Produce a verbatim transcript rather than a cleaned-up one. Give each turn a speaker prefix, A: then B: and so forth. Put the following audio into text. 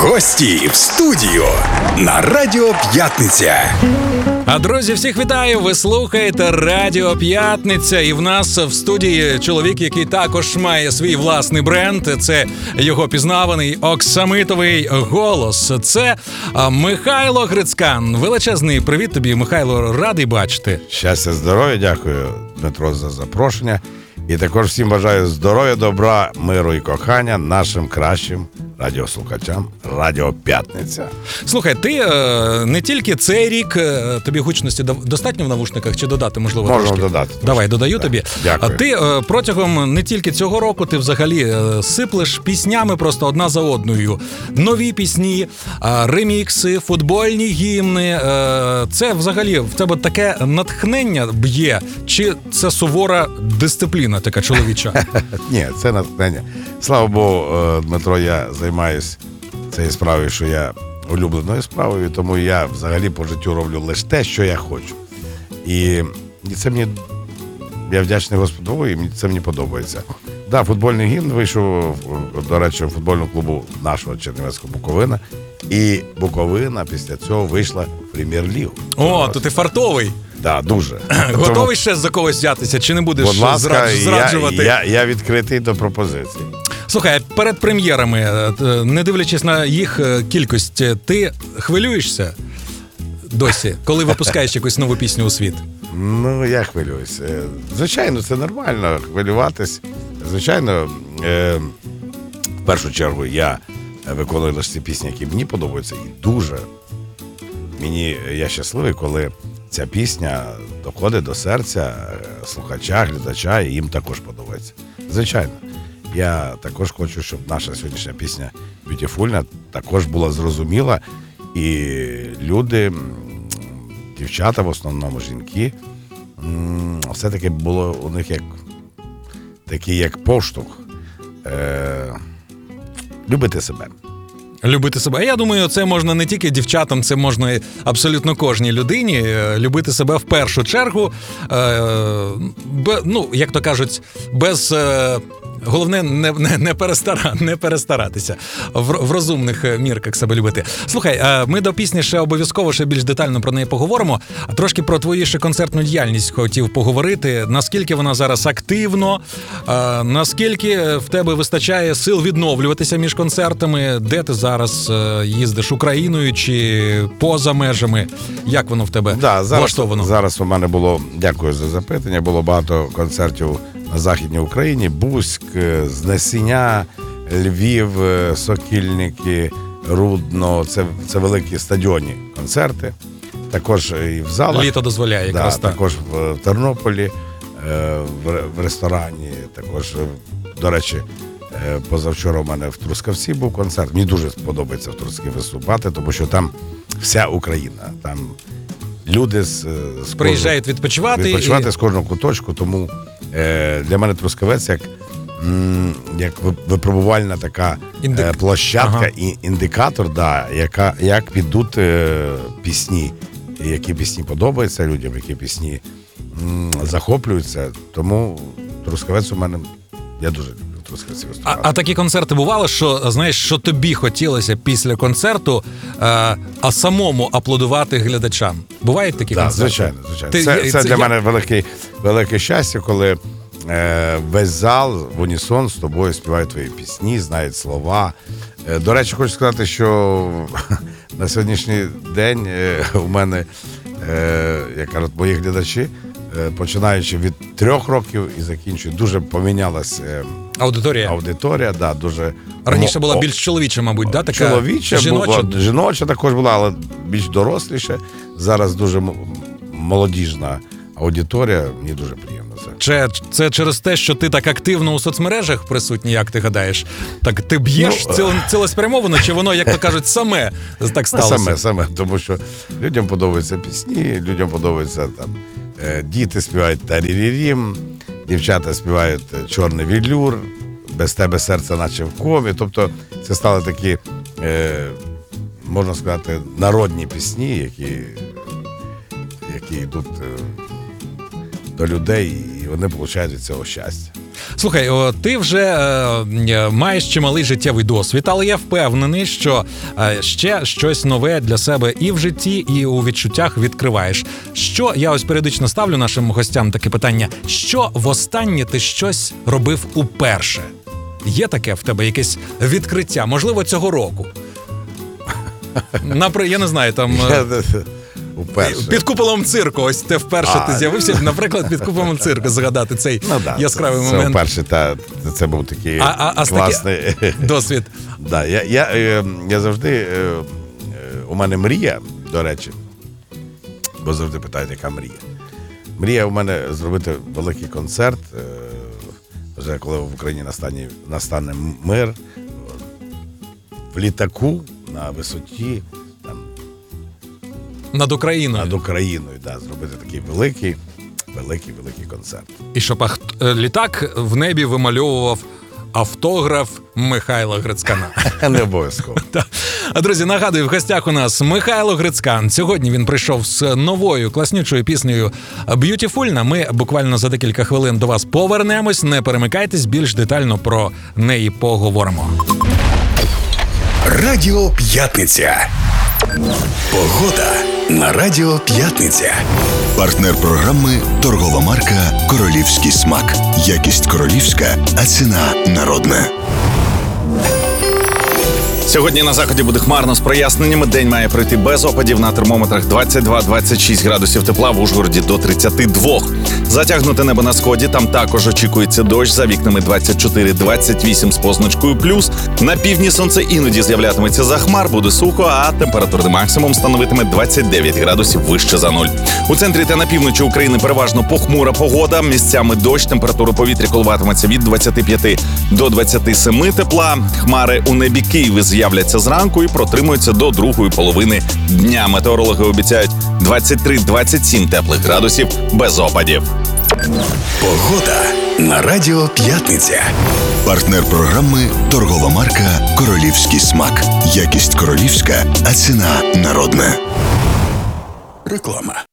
A: Гості в студію на Радіо П'ятниця.
B: А, друзі, всіх вітаю! Ви слухаєте Радіо П'ятниця. І в нас в студії чоловік, який також має свій власний бренд. Це його пізнаваний оксамитовий голос. Це Михайло Грицькан. Величезний привіт тобі, Михайло, радий бачити.
C: Щастя, здоров'я, дякую, Дмитро, за запрошення. І також всім бажаю здоров'я, добра, миру і кохання нашим кращим радіослухачам Радіо П'ятниця.
B: Слухай, ти е, не тільки цей рік, е, тобі гучності достатньо в навушниках, чи додати, можливо,
C: Можна
B: трошки?
C: додати.
B: Давай, додаю
C: так.
B: тобі.
C: Дякую.
B: А ти е, протягом не тільки цього року, ти взагалі е, сиплеш піснями просто одна за одною. Нові пісні, е, ремікси, футбольні гімни. Е, це взагалі в тебе таке натхнення б'є, чи це сувора дисципліна така чоловіча?
C: Ні, це натхнення. Слава Богу, Дмитро, я займаюся цією справою, що я улюбленою справою, тому я взагалі по життю роблю лише те, що я хочу. І, і це мені, я вдячний Господу, і це мені подобається. Так, да, футбольний гімн вийшов, до речі, у футбольному клубу нашого Чернівецького Буковина. І Буковина після цього вийшла в Прем'єр-лігу.
B: О, то ти фартовий.
C: Так, да, дуже.
B: Готовий
C: Тому,
B: ще за когось взятися, чи не будеш
C: будь ласка,
B: зрадж, зраджувати?
C: Я, я, я відкритий до пропозицій.
B: Слухай, перед прем'єрами, не дивлячись на їх кількість, ти хвилюєшся досі, коли випускаєш якусь нову пісню у світ?
C: Ну, я хвилююсь. Звичайно, це нормально хвилюватись. Звичайно, е, в першу чергу я виконую лише ці пісні, які мені подобаються. І дуже мені, я щасливий, коли ця пісня доходить до серця слухача, глядача, і їм також подобається. Звичайно. Я також хочу, щоб наша сьогоднішня пісня «Beautiful» також була зрозуміла, і люди, дівчата, в основному жінки, все-таки було у них як такий як поштовх е, любити себе.
B: Любити себе. Я думаю, це можна не тільки дівчатам, це можна абсолютно кожній людині. Любити себе в першу чергу. Е, б, ну, як то кажуть, без... Е, Головне не, не, не, перестара, не перестаратися в, в розумних мірках себе любити. Слухай, ми до пісні ще обов'язково ще більш детально про неї поговоримо. А трошки про твою ще концертну діяльність хотів поговорити. Наскільки вона зараз активно, наскільки в тебе вистачає сил відновлюватися між концертами, де ти зараз їздиш, Україною чи поза межами? Як воно в тебе
C: да, зараз,
B: влаштовано?
C: Зараз у мене було, дякую за запитання, було багато концертів на Західній Україні, Буськ, Знесення, Львів, Сокільники, Рудно. Це, це великі стадіонні концерти. Також і в залах.
B: Літо дозволяє якраз
C: да,
B: так.
C: Також в Тернополі, в, в ресторані. Також, до речі, позавчора у мене в Трускавці був концерт. Мені дуже подобається в Трускавці виступати, тому що там вся Україна. Там люди з, з
B: приїжджають відпочивати.
C: Відпочивати
B: і...
C: з кожного куточку, тому е, для мене Трускавець як, м, як випробувальна така Індик... е, площадка ага. і індикатор, да, яка, як підуть е, пісні, які пісні подобаються людям, які пісні м, захоплюються. Тому Трускавець у мене, я дуже люблю.
B: А, а такі концерти бували, що, знаєш, що тобі хотілося після концерту, е, а самому аплодувати глядачам? Бувають такі
C: да,
B: концерти?
C: Звичайно, звичайно.
B: Ти,
C: це, це, це для
B: я...
C: мене велике, велике щастя, коли е, весь зал в унісон з тобою співає твої пісні, знають слова. Е, до речі, хочу сказати, що на сьогоднішній день е, у мене, е, як кажуть, мої глядачі, е, починаючи від трьох років і закінчують, дуже помінялась е,
B: Аудиторія.
C: Аудиторія, да, дуже...
B: Раніше була більш чоловіча, мабуть, да? Така
C: чоловіча,
B: жіноча.
C: Була, жіноча також була, але більш доросліше. Зараз дуже молодіжна аудиторія, мені дуже приємно це.
B: Це, це через те, що ти так активно у соцмережах присутній, як ти гадаєш? Так ти б'єш ну, ціл, цілеспрямовано, чи воно, як то кажуть, саме так сталося?
C: Саме, саме, тому що людям подобаються пісні, людям подобаються там, е, діти співають «Тарірірім», дівчата співають «Чорний вілюр», «Без тебе серце наче в комі». Тобто це стали такі, е, можна сказати, народні пісні, які, які йдуть е, до людей, і вони получають від цього щастя.
B: Слухай, о, ти вже е, маєш чималий життєвий досвід, але я впевнений, що е, ще щось нове для себе і в житті, і у відчуттях відкриваєш. Що, я ось періодично ставлю нашим гостям таке питання, що востаннє ти щось робив уперше? Є таке в тебе якесь відкриття, можливо, цього року? Наприклад, я не знаю, там...
C: Уперше.
B: Під куполом цирку, ось те вперше
C: А.
B: ти з'явився, наприклад, під куполом цирку згадати цей
C: Ну, да,
B: яскравий
C: це,
B: момент.
C: Це вперше, та, це був такий
B: А, а, а
C: класний
B: досвід.
C: Да, я, я, е, я завжди, е, е, у мене мрія, до речі, бо завжди питають, яка мрія. Мрія у мене зробити великий концерт, е, вже коли в Україні настане, настане мир, в літаку на висоті, там,
B: Над Україною.
C: над Україною, да, зробити такий великий, великий, великий концерт.
B: І щоб ах- е, літак в небі вимальовував автограф Михайла Грицькана.
C: Не обов'язково.
B: Та. А, друзі, нагадую, в гостях у нас Михайло Грицькан. Сьогодні він прийшов з новою класнючою піснею «Beautiful». Ми буквально за декілька хвилин до вас повернемось. Не перемикайтесь, більш детально про неї поговоримо.
A: Радіо П'ятниця. Погода на Радіо П'ятниця.
D: Партнер програми «Торгова марка «Королівський смак». Якість королівська, а ціна народна.
E: Сьогодні на заході буде хмарно з проясненнями. День має пройти без опадів. На термометрах двадцять два - двадцять шість градусів тепла, в Ужгороді до тридцять два. Затягнуте небо на сході. Там також очікується дощ. За вікнами двадцять чотири - двадцять вісім з позначкою плюс. На півдні сонце іноді з'являтиметься за хмар, буде сухо, а температурний максимум становитиме двадцять дев'ять градусів вище за нуль. У центрі та на півночі України переважно похмура погода. Місцями дощ. Температура повітря коливатиметься від двадцяти п'яти до двадцяти семи тепла. Хмари у небі Києва з'являться зранку і протримуються до другої половини дня. Метеорологи обіцяють двадцять три - двадцять сім теплих градусів без опадів.
A: Погода на Радіо П'ятниця.
D: Партнер програми «Торгова марка «Королівський смак». Якість королівська, а ціна народна.
A: Реклама.